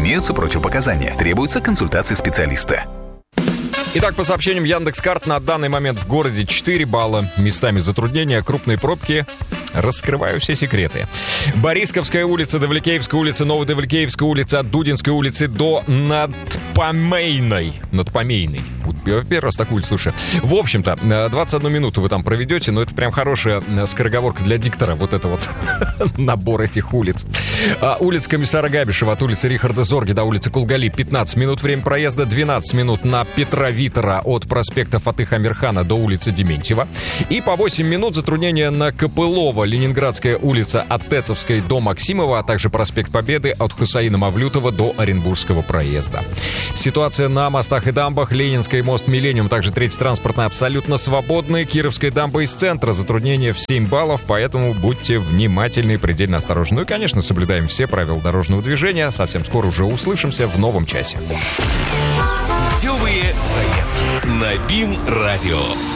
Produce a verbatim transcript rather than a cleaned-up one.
Имеются противопоказания. Требуется консультация специалиста. Итак, по сообщениям Яндекс.Карт, на данный момент в городе четыре балла. Местами затруднения, крупные пробки. Раскрываю все секреты. Борисковская улица, Давликеевская улица, Новодавликеевская улица, от Дудинской улицы до Надпомейной. Надпомейной. Я первый раз такую улицу слушаю. В общем-то, двадцать одну минуту вы там проведете, но это прям хорошая скороговорка для диктора. Вот это вот набор этих улиц. А, улица Комиссара Габишева от улицы Рихарда Зорги до улицы Кулгали пятнадцать минут время проезда, двенадцать минут на Петра Витера от проспекта Фатыха Амирхана до улицы Дементьева. И по восемь минут затруднения на Копылова, Ленинградская улица от Тецовской до Максимова, а также проспект Победы от Хусаина Мавлютова до Оренбургского проезда. Ситуация на мостах и дамбах. Ленинский мост Миллениум, также третий транспортный, абсолютно свободный. Кировская дамба из центра. Затруднения в семь баллов, поэтому будьте внимательны и предельно осторожны. Ну и, конечно, соблюдаем все правила дорожного движения. Совсем скоро уже услышимся в новом часе. Путевые заметки на БИМ-радио.